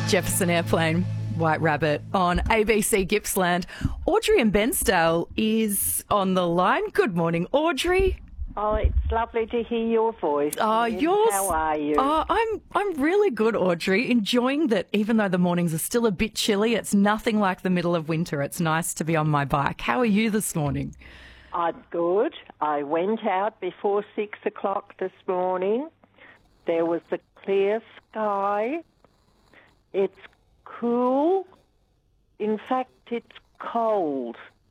Jefferson Airplane, White Rabbit on ABC Gippsland. Audrey in Bensdale is on the line. Good morning, Audrey. Oh, it's lovely to hear your voice. Yours. How are you? I'm really good, Audrey. Enjoying that even though the mornings are still a bit chilly, it's nothing like the middle of winter. It's nice to be on my bike. How are you this morning? I'm good. I went out before 6 o'clock this morning. There was a clear sky. It's cool. In fact, it's cold.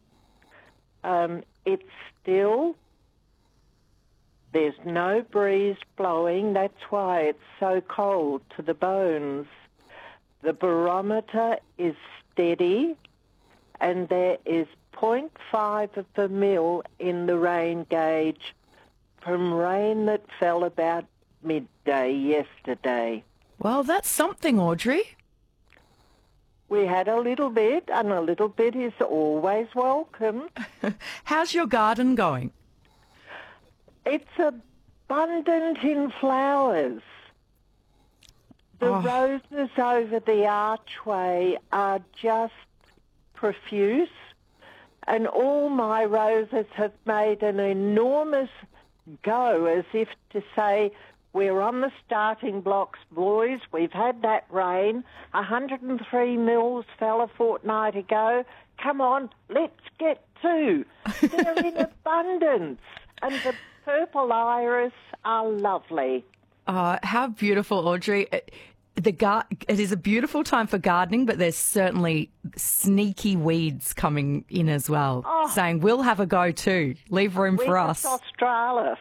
It's still. There's no breeze blowing. That's why it's so cold to the bones. The barometer is steady, and there is 0.5 of a mil in the rain gauge from rain that fell about midday yesterday. Well, that's something, Audrey. We had a little bit, and a little bit is always welcome. How's your garden going? It's abundant in flowers. The roses over the archway are just profuse, and all my roses have made an enormous go, as if to say, we're on the starting blocks, boys. We've had that rain. 103 mils fell a fortnight ago. Come on, let's get to. They're in abundance. And the purple iris are lovely. How beautiful, Audrey. It is a beautiful time for gardening, but there's certainly sneaky weeds coming in as well, saying we'll have a go too. Leave room for us. Australis.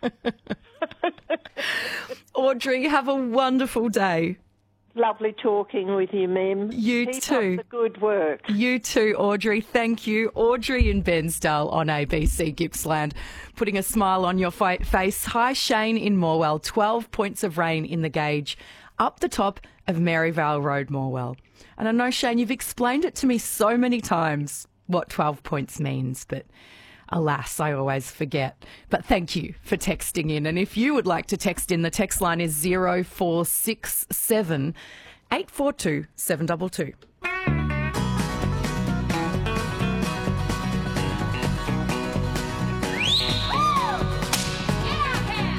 Audrey, have a wonderful day. Lovely talking with you, Mim. You Keep too. up the good work. You too, Audrey. Thank you. Audrey in Bensdale on ABC Gippsland, putting a smile on your face. Hi, Shane in Morwell. 12 points of rain in the gauge up the top of Maryvale Road, Morwell. And I know, Shane, you've explained it to me so many times what 12 points means, but alas, I always forget. But thank you for texting in. And if you would like to text in, the text line is 0467 842 722.